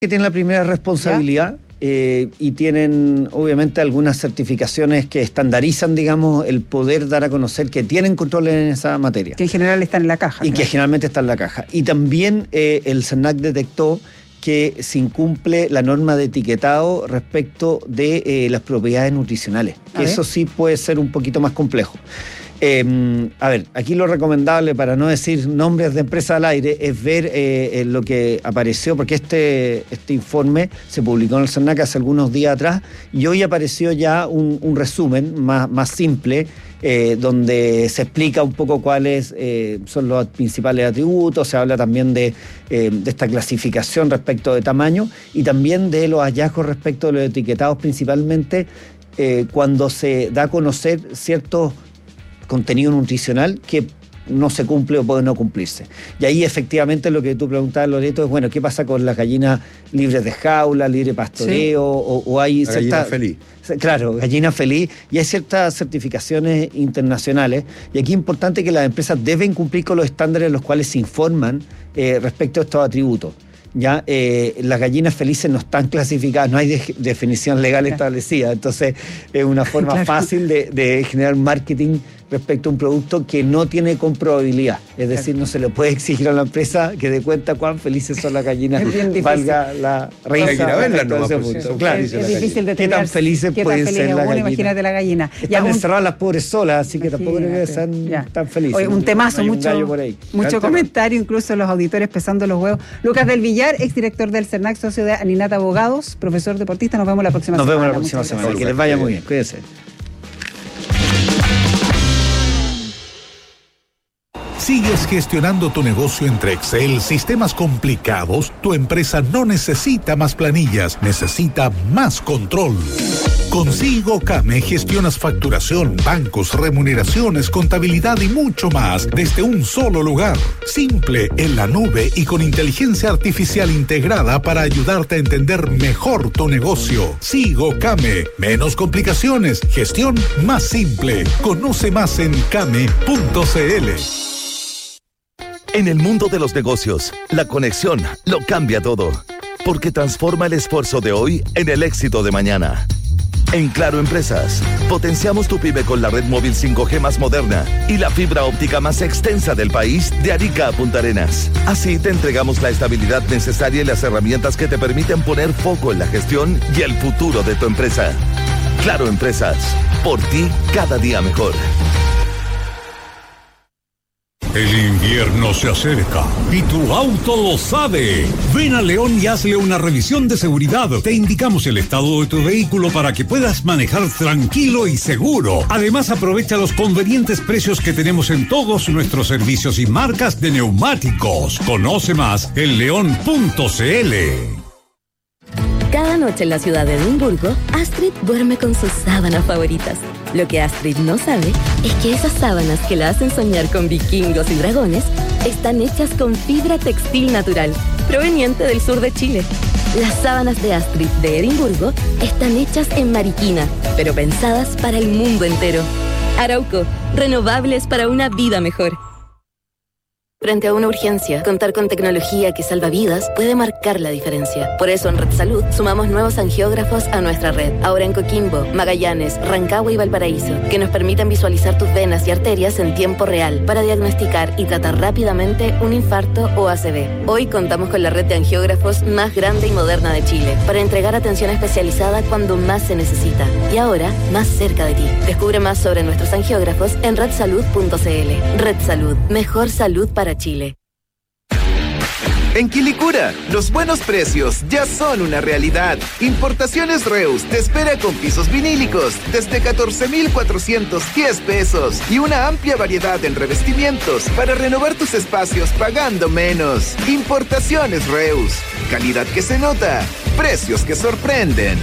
que tienen la primera responsabilidad y tienen obviamente algunas certificaciones que estandarizan, digamos, el poder dar a conocer que tienen control en esa materia. Que en general están en la caja. Y que generalmente están en la caja. Y también el CERNAC detectó que se incumple la norma de etiquetado respecto de las propiedades nutricionales. Que eso sí puede ser un poquito más complejo. A ver, aquí lo recomendable, para no decir nombres de empresas al aire, es ver lo que apareció, porque este informe se publicó en el CERNAC hace algunos días atrás, y hoy apareció ya un resumen más simple, donde se explica un poco cuáles son los principales atributos, se habla también de esta clasificación respecto de tamaño, y también de los hallazgos respecto de los etiquetados, principalmente cuando se da a conocer ciertos contenido nutricional que no se cumple o puede no cumplirse. Y ahí efectivamente lo que tú preguntabas, Loreto, es bueno, ¿qué pasa con las gallinas libres de jaula, libre pastoreo? Sí. O hay la gallina feliz. Claro, gallina feliz, y hay ciertas certificaciones internacionales, y aquí es importante que las empresas deben cumplir con los estándares en los cuales se informan respecto a estos atributos. Ya las gallinas felices no están clasificadas, no hay definición legal establecida, entonces es una forma fácil de generar marketing respecto a un producto que no tiene comprobabilidad, es decir, no se le puede exigir a la empresa que dé cuenta cuán felices son las gallinas, valga la risa. Claro, es difícil determinar qué tan felices pueden ser las gallinas. Imagínate la gallina. Están encerradas las pobres solas, así que tampoco deben ser tan felices. Oye, un temazo, mucho comentario, incluso los auditores pesando los huevos. Lucas del Villar, exdirector del CERNAC, socio de Aninat Abogados, profesor deportista. Nos vemos la próxima semana. Nos vemos la próxima semana. Que les vaya muy bien. Cuídense. ¿Sigues gestionando tu negocio entre Excel, sistemas complicados? Tu empresa no necesita más planillas, necesita más control. Con SIGOCAME gestionas facturación, bancos, remuneraciones, contabilidad y mucho más desde un solo lugar. Simple, en la nube y con inteligencia artificial integrada para ayudarte a entender mejor tu negocio. SIGOCAME, menos complicaciones, gestión más simple. Conoce más en came.cl. En el mundo de los negocios, la conexión lo cambia todo, porque transforma el esfuerzo de hoy en el éxito de mañana. En Claro Empresas, potenciamos tu pyme con la red móvil 5G más moderna y la fibra óptica más extensa del país, de Arica a Punta Arenas. Así te entregamos la estabilidad necesaria y las herramientas que te permiten poner foco en la gestión y el futuro de tu empresa. Claro Empresas, por ti cada día mejor. El invierno se acerca y tu auto lo sabe. Ven a León y hazle una revisión de seguridad. Te indicamos el estado de tu vehículo para que puedas manejar tranquilo y seguro. Además, aprovecha los convenientes precios que tenemos en todos nuestros servicios y marcas de neumáticos. Conoce más en león.cl. Cada noche en la ciudad de Edimburgo, Astrid duerme con sus sábanas favoritas. Lo que Astrid no sabe es que esas sábanas que la hacen soñar con vikingos y dragones están hechas con fibra textil natural, proveniente del sur de Chile. Las sábanas de Astrid de Edimburgo están hechas en Mariquina, pero pensadas para el mundo entero. Arauco, renovables para una vida mejor. Frente a una urgencia, contar con tecnología que salva vidas puede marcar la diferencia. Por eso en Red Salud sumamos nuevos angiógrafos a nuestra red, ahora en Coquimbo, Magallanes, Rancagua y Valparaíso, que nos permiten visualizar tus venas y arterias en tiempo real para diagnosticar y tratar rápidamente un infarto o ACV. Hoy contamos con la red de angiógrafos más grande y moderna de Chile para entregar atención especializada cuando más se necesita y ahora más cerca de ti. Descubre más sobre nuestros angiógrafos en redsalud.cl. Red Salud, mejor salud para Chile. En Quilicura, los buenos precios ya son una realidad. Importaciones Reus te espera con pisos vinílicos desde 14,410 pesos y una amplia variedad en revestimientos para renovar tus espacios pagando menos. Importaciones Reus, calidad que se nota, precios que sorprenden.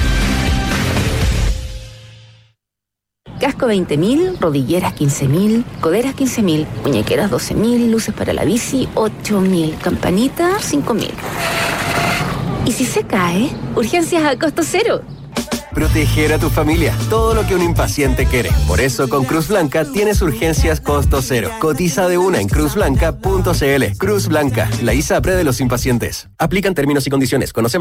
Casco 20.000, rodilleras 15.000, coderas 15.000, muñequeras 12.000, luces para la bici 8.000, campanita 5.000. ¿Y si se cae? Urgencias a costo cero. proteger a tu familia, todo lo que un impaciente quiere. Por eso con Cruz Blanca tienes urgencias costo cero. Cotiza de una en cruzblanca.cl. Cruz Blanca, la ISAPRE de los impacientes. Aplican términos y condiciones. Conoce